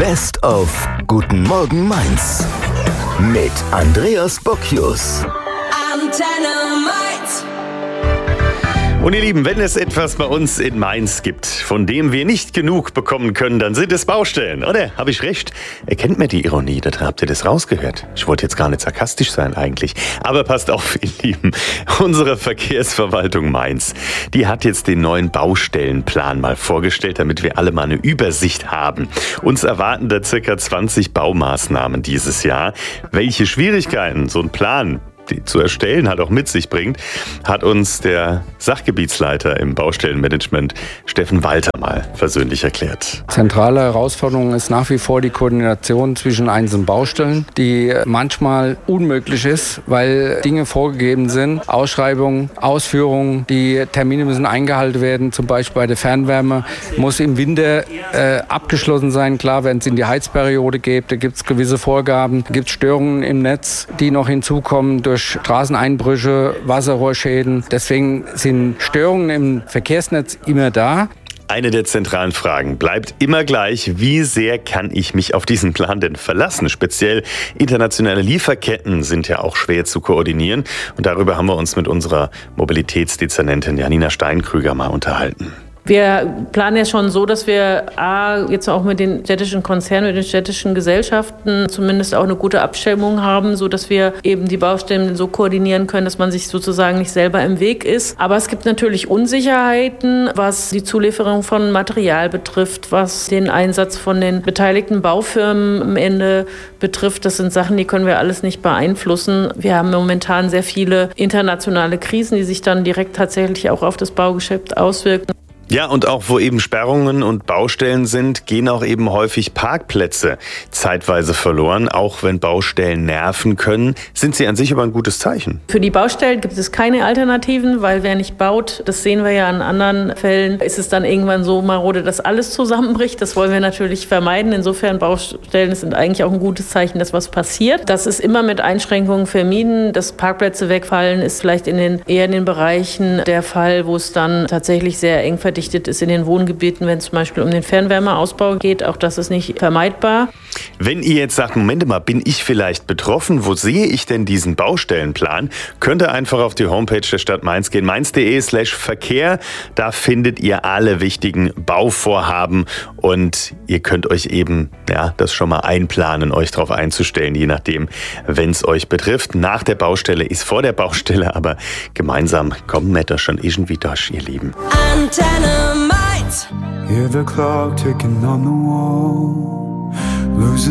Best of Guten Morgen Mainz mit Andreas Bocchius. Und ihr Lieben, wenn es etwas bei uns in Mainz gibt, von dem wir nicht genug bekommen können, dann sind es Baustellen, oder? Habe ich recht? Erkennt mir die Ironie? Da habt ihr das rausgehört. Ich wollte jetzt gar nicht sarkastisch sein eigentlich. Aber passt auf, ihr Lieben. Unsere Verkehrsverwaltung Mainz, die hat jetzt den neuen Baustellenplan mal vorgestellt, damit wir alle mal eine Übersicht haben. Uns erwarten da circa 20 Baumaßnahmen dieses Jahr. Welche Schwierigkeiten so ein Plan zu erstellen halt auch mit sich bringt, hat uns der Sachgebietsleiter im Baustellenmanagement Steffen Walter mal persönlich erklärt. Zentrale Herausforderung ist nach wie vor die Koordination zwischen einzelnen Baustellen, die manchmal unmöglich ist, weil Dinge vorgegeben sind, Ausschreibungen, Ausführungen, die Termine müssen eingehalten werden, zum Beispiel bei der Fernwärme muss im Winter abgeschlossen sein. Klar, wenn es in die Heizperiode geht, da gibt es gewisse Vorgaben, da gibt es Störungen im Netz, die noch hinzukommen durch Straßeneinbrüche, Wasserrohrschäden. Deswegen sind Störungen im Verkehrsnetz immer da. Eine der zentralen Fragen bleibt immer gleich: Wie sehr kann ich mich auf diesen Plan denn verlassen? Speziell internationale Lieferketten sind ja auch schwer zu koordinieren. Und darüber haben wir uns mit unserer Mobilitätsdezernentin Janina Steinkrüger mal unterhalten. Wir planen ja schon so, dass wir jetzt auch mit den städtischen Konzernen, mit den städtischen Gesellschaften zumindest auch eine gute Abstimmung haben, so dass wir eben die Baustellen so koordinieren können, dass man sich sozusagen nicht selber im Weg ist. Aber es gibt natürlich Unsicherheiten, was die Zulieferung von Material betrifft, was den Einsatz von den beteiligten Baufirmen am Ende betrifft. Das sind Sachen, die können wir alles nicht beeinflussen. Wir haben momentan sehr viele internationale Krisen, die sich dann direkt tatsächlich auch auf das Baugeschäft auswirken. Ja, und auch wo eben Sperrungen und Baustellen sind, gehen auch eben häufig Parkplätze zeitweise verloren. Auch wenn Baustellen nerven können, sind sie an sich aber ein gutes Zeichen. Für die Baustellen gibt es keine Alternativen, weil wer nicht baut, das sehen wir ja an anderen Fällen, ist es dann irgendwann so marode, dass alles zusammenbricht. Das wollen wir natürlich vermeiden. Insofern Baustellen sind eigentlich auch ein gutes Zeichen, dass was passiert. Das ist immer mit Einschränkungen vermieden. Dass Parkplätze wegfallen, ist vielleicht eher in den Bereichen der Fall, wo es dann tatsächlich sehr eng verdichtet ist in den Wohngebieten, wenn es zum Beispiel um den Fernwärmeausbau geht. Auch das ist nicht vermeidbar. Wenn ihr jetzt sagt, Moment mal, bin ich vielleicht betroffen? Wo sehe ich denn diesen Baustellenplan? Könnt ihr einfach auf die Homepage der Stadt Mainz gehen, mainz.de/Verkehr. Da findet ihr alle wichtigen Bauvorhaben und ihr könnt euch eben das schon mal einplanen, euch darauf einzustellen, je nachdem, wenn es euch betrifft. Nach der Baustelle ist vor der Baustelle, aber gemeinsam kommen wir da schon irgendwie durch, ihr Lieben. Hear the clock ticking on the wall.